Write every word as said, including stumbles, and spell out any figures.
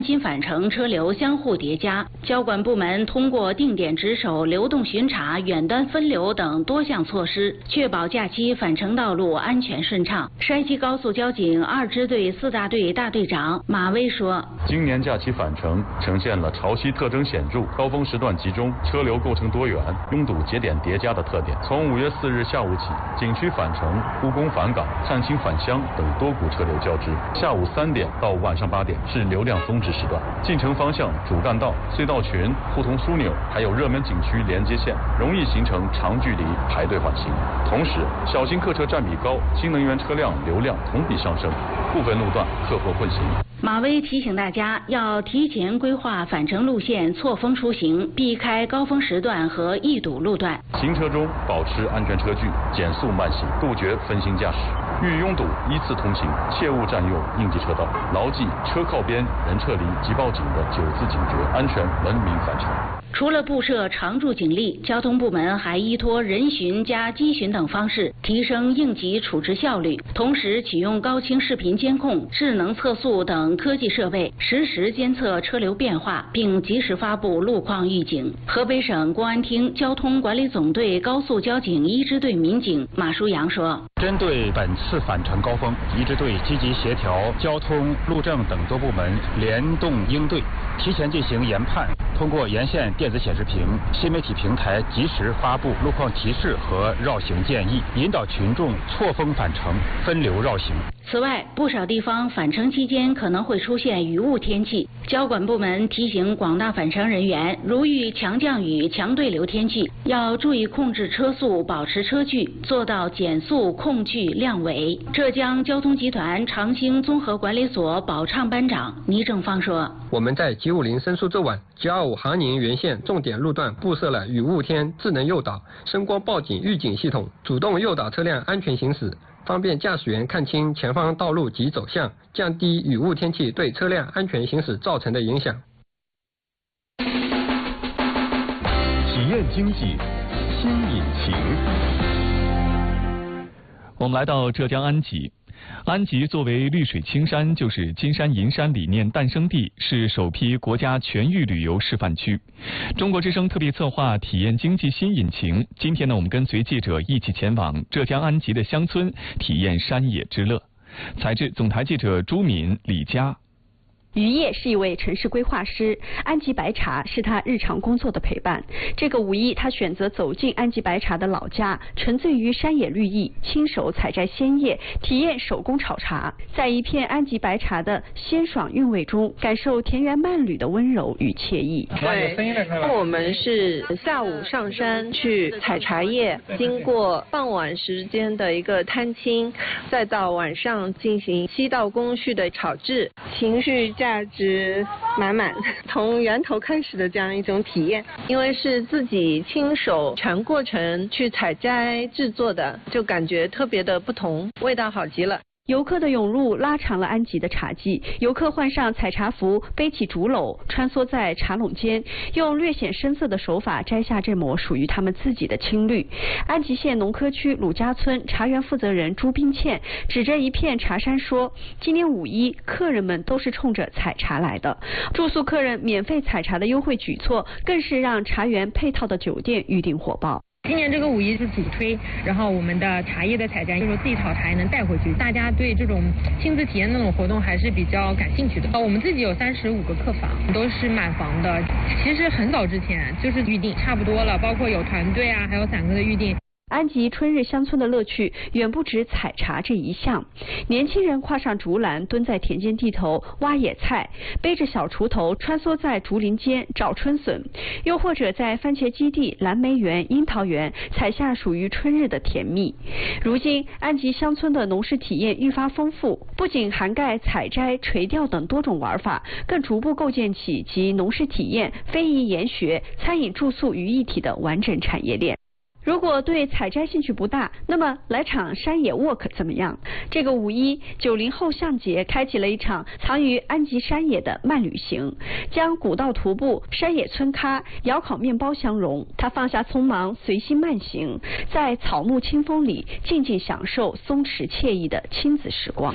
新返程车流相互叠加，交管部门通过定点值守、流动巡查、远端分流等多项措施，确保假期返程道路安全顺畅。山西高速交警二支队四大队大队长马威说：“ 今年假期返程呈现了潮汐特征显著、高峰时段集中、车流构成多元、拥堵节点叠加的特点。从五月四日下午起，景区返程、故宫返岗、探亲返乡等多股车流交织。下午三点到晚上八点是流量峰值时段，进城方向、主干道、隧道群、互通枢纽，还有热门景区连接线，容易形成长距离排队缓行。同时，小型客车占比高，新能源车辆流量同比上升，部分路段客货混行。” 马威提醒大家要提前规划返程路线，错峰出行，避开高峰时段和易堵路段。 行车中保持安全车距，减速慢行，杜绝分心驾驶。遇拥堵依次通行，切勿占用应急车道，牢记车靠边、人撤离即报警的九字警诀，安全文明返程。 除了布设常驻警力，交通部门还依托人巡加机巡等方式提升应急处置效率，同时启用高清视频监控、智能测速等科技设备，实时监测车流变化，并及时发布路况预警。河北省公安厅交通管理总队高速交警一支队民警马书阳说：“ 针对本次返程高峰，一支队积极协调交通、路政等多部门联动应对，提前进行研判，通过沿线电子显示屏、新媒体平台及时发布路况提示和绕行建议，引导群众错峰返程、分流绕行。” 此外，不少地方返程期间可能会出现雨雾天气，交管部门提醒广大返程人员，如遇强降雨、强对流天气，要注意控制车速，保持车距，做到减速、控距、量尾。浙江交通集团长兴综合管理所保畅班长倪正芳说：“ 我们在G五零申诉周晚、G二五杭宁沿线重点路段布设了雨雾天智能诱导、声光报警预警系统，主动诱导车辆安全行驶，方便驾驶员看清前方道路及走向，降低雨雾天气对车辆安全行驶造成的影响。” 体验经济新引擎。我们来到浙江安吉。安吉作为绿水青山，就是金山银山理念诞生地，是首批国家全域旅游示范区。中国之声特别策划体验经济新引擎，今天呢，我们跟随记者一起前往浙江安吉的乡村，体验山野之乐。采制总台记者朱敏、李佳。 于烨是一位城市规划师，安吉白茶是他日常工作的陪伴。这个五一，他选择走进安吉白茶的老家，沉醉于山野绿意，亲手采摘鲜叶，体验手工炒茶，在一片安吉白茶的鲜爽韵味中，感受田园漫旅的温柔与惬意。 对，我们是下午上山去采茶叶，经过傍晚时间的一个探亲，再到晚上进行七道工序的炒制，情绪价值满满，从源头开始的这样一种体验。因为是自己亲手全过程去采摘制作的，就感觉特别的不同，味道好极了。 游客的涌入拉长了安吉的茶季，游客换上采茶服，背起竹篓，穿梭在茶垄间，用略显深色的手法摘下这抹属于他们自己的青绿。安吉县农科区鲁家村茶园负责人朱冰倩指着一片茶山说：“今年五一，客人们都是冲着采茶来的。住宿客人免费采茶的优惠举措，更是让茶园配套的酒店预订火爆。” 今年这个五一是主推，然后我们的茶叶的采摘，就是说自己炒茶也能带回去，大家对这种亲自体验那种活动还是比较感兴趣的。我们自己有三十五个客房，都是满房的。其实很早之前就是预定差不多了，包括有团队啊，还有散客的预定。 安吉春日乡村的乐趣远不止采茶这一项，年轻人挎上竹篮，蹲在田间地头挖野菜，背着小锄头穿梭在竹林间找春笋，又或者在番茄基地、蓝莓园、樱桃园采下属于春日的甜蜜。如今，安吉乡村的农事体验愈发丰富，不仅涵盖采摘、垂钓等多种玩法，更逐步构建起集农事体验、非遗研学、餐饮住宿于一体的完整产业链。如果对采摘兴趣不大，那么来场山野 walk 怎么样？这个五一，九零后向杰开启了一场藏于安吉山野的慢旅行，将古道徒步、山野村咖、窑烤面包相融。他放下匆忙，随心慢行，在草木清风里静静享受松弛惬意的亲子时光。